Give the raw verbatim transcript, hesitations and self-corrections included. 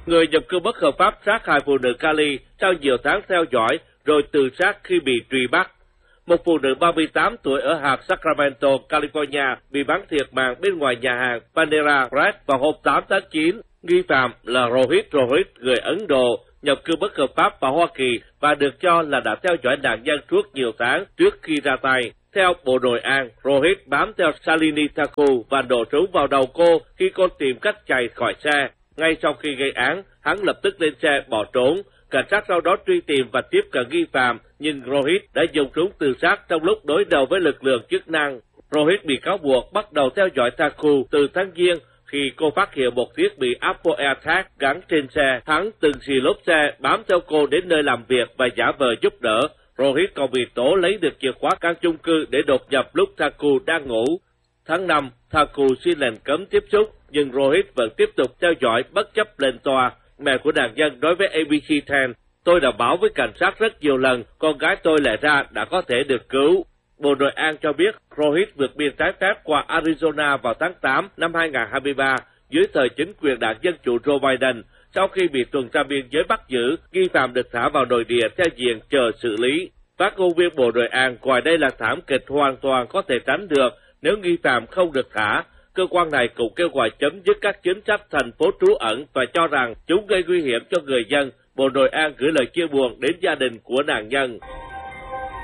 Người nhập cư bất hợp pháp sát hại phụ nữ Cali sau nhiều tháng theo dõi rồi tự sát khi bị truy bắt. Một phụ nữ ba mươi tám tuổi ở hạt Sacramento, California bị bắn thiệt mạng bên ngoài nhà hàng Panera Bread vào hôm tám tháng chín. Nghi phạm là Rohit Rohit, người Ấn Độ, nhập cư bất hợp pháp vào Hoa Kỳ và được cho là đã theo dõi nạn nhân suốt nhiều tháng trước khi ra tay. Theo Bộ Nội an, Rohit bám theo Shalini Thakur và nổ súng vào đầu cô khi cô tìm cách chạy khỏi xe. Ngay sau khi gây án, hắn lập tức lên xe bỏ trốn. Cảnh sát sau đó truy tìm và tiếp cận nghi phạm, nhưng Rohit đã dùng súng tự sát trong lúc đối đầu với lực lượng chức năng. Rohit bị cáo buộc bắt đầu theo dõi Thakur từ tháng Giêng khi cô phát hiện một thiết bị Apple AirTag gắn trên xe. Hắn từng xì lốp xe bám theo cô đến nơi làm việc và giả vờ giúp đỡ. Rohit còn bị tố lấy được chìa khóa căn chung cư để đột nhập lúc Thakur đang ngủ. Tháng năm, Thakur xin lệnh cấm tiếp xúc, nhưng Rohit vẫn tiếp tục theo dõi bất chấp lên tòa. Mẹ của nạn nhân nói với A B C mười, tôi đã báo với cảnh sát rất nhiều lần, con gái tôi lẽ ra đã có thể được cứu. Bộ Nội an cho biết Rohit vượt biên trái phép qua Arizona vào tháng tám năm hai nghìn không trăm hai mươi ba dưới thời chính quyền đảng Dân chủ Joe Biden. Sau khi bị tuần tra biên giới bắt giữ, nghi phạm được thả vào nội địa theo diện chờ xử lý. Phát ngôn viên Bộ Nội an coi đây là thảm kịch hoàn toàn có thể tránh được nếu nghi phạm không được thả. Cơ quan này cũng kêu gọi chấm dứt các chính sách thành phố trú ẩn và cho rằng chúng gây nguy hiểm cho người dân. Bộ Nội an gửi lời chia buồn đến gia đình của nạn nhân.